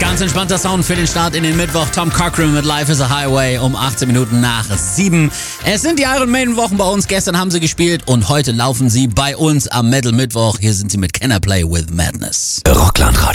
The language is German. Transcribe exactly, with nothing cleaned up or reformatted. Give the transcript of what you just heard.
Ganz entspannter Sound für den Start in den Mittwoch. Tom Cochrane mit Life is a Highway um achtzehn Minuten nach sieben. Es sind die Iron Maiden Wochen bei uns. Gestern haben sie gespielt und heute laufen sie bei uns am Metal Mittwoch. Hier sind sie mit Can I Play with Madness. Rockland Radio.